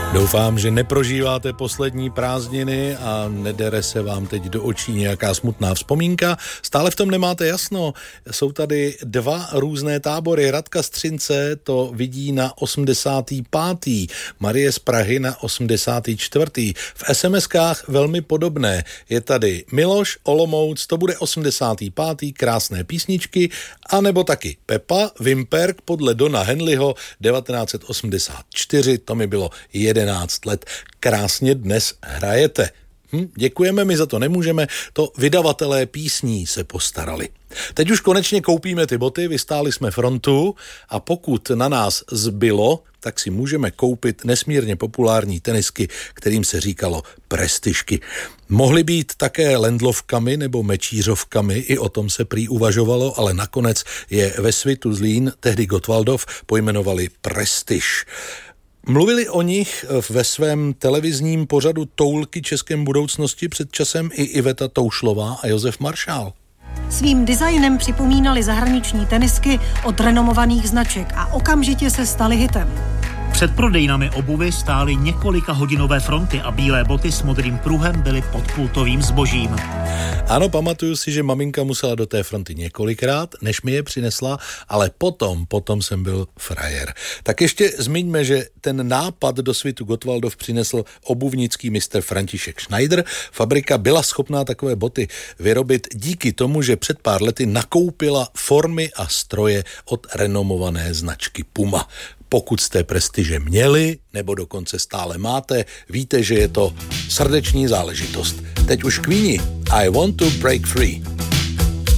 Doufám, že neprožíváte poslední prázdniny a nedere se vám teď do očí nějaká smutná vzpomínka. Stále v tom nemáte jasno. Jsou tady dva různé tábory. Radka z Třince to vidí na 85. Marie z Prahy na 84. V SMS-kách velmi podobné. Je tady Miloš, Olomouc, to bude 85. Krásné písničky, anebo taky Pepa, Vimperk podle Dona Henleyho 1984, to mi bylo 11 let. Krásně dnes hrajete. Děkujeme, my za to nemůžeme, to vydavatelé písní se postarali. Teď už konečně koupíme ty boty, vystáli jsme frontu a pokud na nás zbylo, tak si můžeme koupit nesmírně populární tenisky, kterým se říkalo prestižky. Mohly být také lendlovkami nebo mečířovkami, i o tom se prý uvažovalo, ale nakonec je ve Svitu Zlín, tehdy Gottwaldov, pojmenovali Prestiž. Mluvili o nich ve svém televizním pořadu Toulky českém budoucnosti před časem i Iveta Toušlová a Josef Maršál. Svým designem připomínali zahraniční tenisky od renomovaných značek a okamžitě se staly hitem. Před prodejnami obuvy stály několika hodinové fronty a bílé boty s modrým pruhem byly podpultovým zbožím. Ano, pamatuju si, že maminka musela do té fronty několikrát, než mi je přinesla, ale potom jsem byl frajer. Tak ještě zmiňme, že ten nápad do Svitu Gottwaldov přinesl obuvnický mistr František Schneider. Fabrika byla schopná takové boty vyrobit díky tomu, že před pár lety nakoupila formy a stroje od renomované značky Puma. Pokud jste prestiže měli, nebo dokonce stále máte, víte, že je to srdeční záležitost. Teď už Queenie, I want to break free.